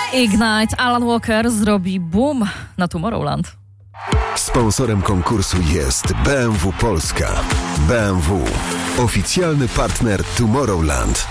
Ignite, Alan Walker zrobi boom na Tomorrowland. Sponsorem konkursu jest BMW Polska. BMW, oficjalny partner Tomorrowland.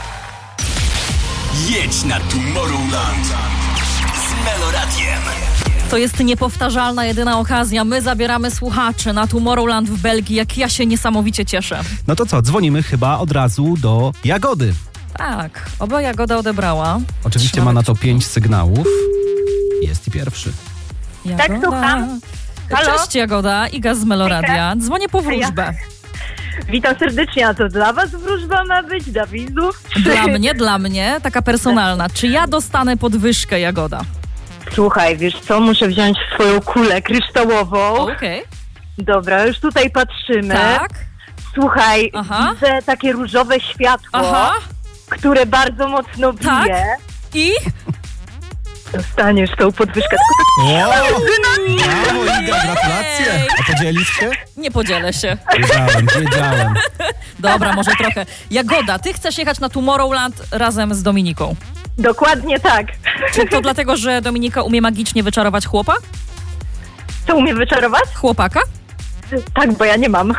Jedź na Tomorrowland z Meloradiem. To jest niepowtarzalna, jedyna okazja. My zabieramy słuchaczy na Tomorrowland w Belgii. Jak ja się niesamowicie cieszę. No to co, dzwonimy chyba od razu do Jagody. Tak, oba Jagoda odebrała. Oczywiście ma na to 5 sygnałów. Jest i pierwszy. Jagoda. Tak, słucham. Halo? Cześć Jagoda, Iga z Meloradia. Dzwonię po wróżbę. Witam serdecznie, a to dla was wróżba ma być, dla widzów? Dla mnie, taka personalna. Czy ja dostanę podwyżkę, Jagoda? Słuchaj, wiesz co, muszę wziąć swoją kulę kryształową. Okej. Dobra, już tutaj patrzymy. Tak. Słuchaj, Aha. widzę takie różowe światło, Aha. które bardzo mocno bije. Tak. I? Dostaniesz tą podwyżkę. Brawo Iga, gratulacje. A podzielisz się? Nie podzielę się. Wiedziałem. Dobra, może trochę. Jagoda, ty chcesz jechać na Tomorrowland razem z Dominiką. Dokładnie tak. Czy to dlatego, że Dominika umie magicznie wyczarować chłopa? Co umie wyczarować? Chłopaka? Tak, bo ja nie mam.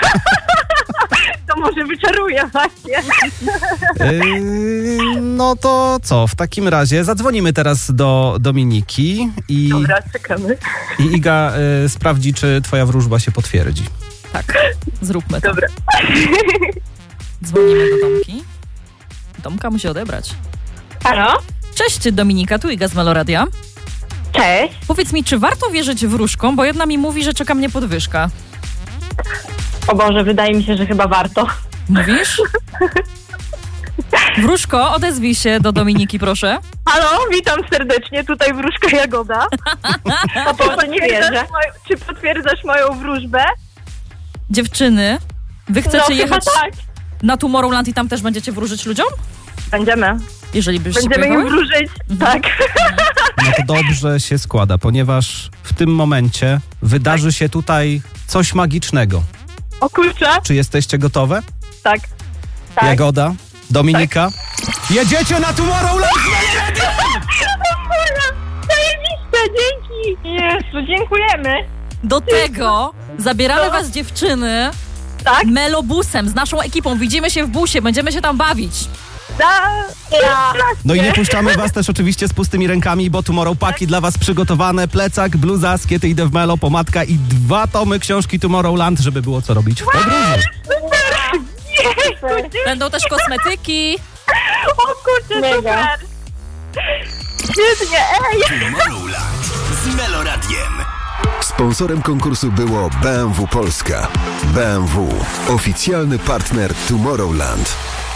To może wyczaruję właśnie. No to co, w takim razie zadzwonimy teraz do Dominiki i Dobra, czekamy. Iga sprawdzi, czy twoja wróżba się potwierdzi. Tak, zróbmy to. Dobra. Dzwonimy do Domki. Domka musi odebrać. Halo? Cześć Dominika, tu Iga z Meloradia. Cześć. Powiedz mi, czy warto wierzyć wróżkom, bo jedna mi mówi, że czeka mnie podwyżka. O Boże, wydaje mi się, że chyba warto. Mówisz? Wróżko, odezwij się do Dominiki, proszę. Halo, witam serdecznie, tutaj wróżka Jagoda. A to nie wierzę. Czy potwierdzasz moją wróżbę? Dziewczyny, wy chcecie jechać chyba tak. na Tomorrowland i tam też będziecie wróżyć ludziom? Będziemy. Jeżeli byście Będziemy im pojechały? wróżyć, tak. No to dobrze się składa, ponieważ w tym momencie wydarzy się tutaj coś magicznego. O kurczę. Czy jesteście gotowe? Tak. Tak. Jagoda, Dominika. Jedziecie na Tomorrowland! Zajebiście, dzięki. Jezu, dziękujemy. Do tego zabieramy was dziewczyny Tak? melobusem z naszą ekipą. Widzimy się w busie, będziemy się tam bawić. No i nie puszczamy was też oczywiście z pustymi rękami, bo Tomorrow Paki dla was przygotowane. Plecak, bluza, skiety Idę w Melo, pomadka i 2 tomy książki Tomorrowland, żeby było co robić w podróży. Będą też kosmetyki. O kurczę, super. Świetnie, Tomorrowland z Meloradiem. Sponsorem konkursu było BMW Polska. BMW, oficjalny partner Tomorrowland.